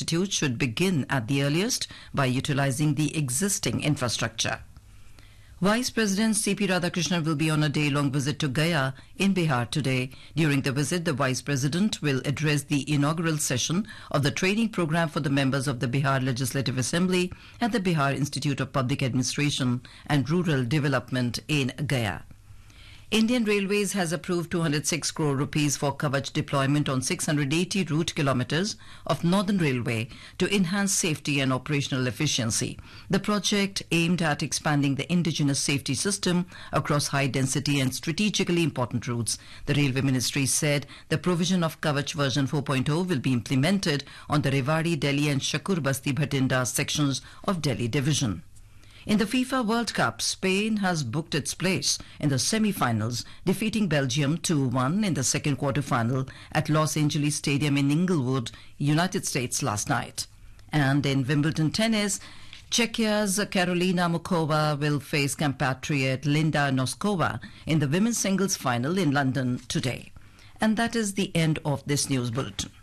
Institute should begin at the earliest by utilizing the existing infrastructure. Vice President C.P. Radhakrishnan will be on a day-long visit to Gaya in Bihar today. During the visit, the Vice President will address the inaugural session of the training program for the members of the Bihar Legislative Assembly at the Bihar Institute of Public Administration and Rural Development in Gaya. Indian Railways has approved 206 crore rupees for Kavach deployment on 680 route kilometers of Northern Railway to enhance safety and operational efficiency. The project aimed at expanding the indigenous safety system across high-density and strategically important routes. The Railway Ministry said the provision of Kavach version 4.0 will be implemented on the Rewari, Delhi and Shakur Basti Bhatinda sections of Delhi Division. In the FIFA World Cup, Spain has booked its place in the semi-finals, defeating Belgium 2-1 in the second quarter-final at Los Angeles Stadium in Inglewood, United States last night. And in Wimbledon tennis, Czechia's Karolina Muchova will face compatriot Linda Noskova in the women's singles final in London today. And that is the end of this news bulletin.